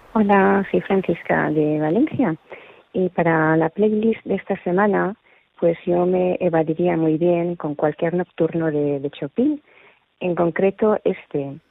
Hola, soy Francisca de Valencia y para la playlist de esta semana, pues yo me evadiría muy bien con cualquier nocturno de Chopin, en concreto este.